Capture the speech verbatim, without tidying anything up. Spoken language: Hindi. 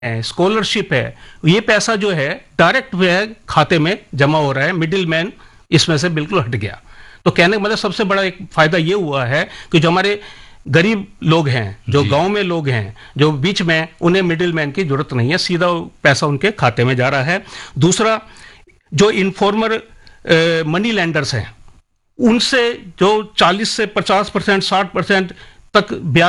स्कॉलरशिप है, ये पैसा जो है डायरेक्ट जो है खाते में जमा हो रहा है, मिडिल मैन इसमें से बिल्कुल हट गया। तो कहने का मतलब सबसे बड़ा एक फायदा ये हुआ है कि जो हमारे गरीब लोग हैं, जो गांव में लोग हैं, जो बीच में, उन्हें मिडिल मैन की जरूरत नहीं है, सीधा पैसा उनके खाते में जा रहा है। दूसरा, जो इनफॉर्मर मनी लैंडर्स हैं, उनसे जो चालीस से पचास परसेंट साठ परसेंट तक ब्याज